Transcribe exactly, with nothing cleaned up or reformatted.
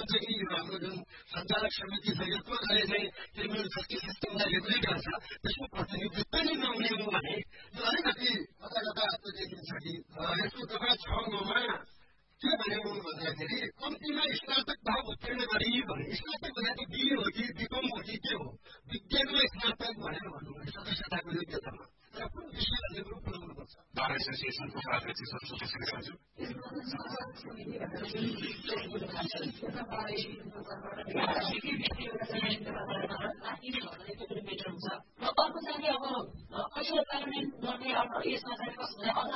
चाहिँ हाम्रो जुन सञ्चालक समिति छ यसको अहिले चाहिँ क्रिमिनल जस्टिस सिस्टमलाई रेगुलेट गर्छ त्यसको प्रतिनिधित्व नै नहुने हो भने यो अलिकति कता कता त्यो देखिन्छ कि यसको दफा छ नौमा के भनेको भन्दाखेरि कम्तीमा स्नातक भाव उत्तीर्ण गरी भने स्नातक भनेको बिए हो कि बिकम हो कि के हो विज्ञानमा स्नातक भनेर भन्नुभयो सदस्यताको योग्यतामा र कुन विषयलाई जागरुक बनाउनुपर्छ बार एसोसिएसनको अध्यक्ष सदस्य अर्को चाहिँ अब अहिले पार्लिमेन्ट गर्ने अब यसमा चाहिँ कसैलाई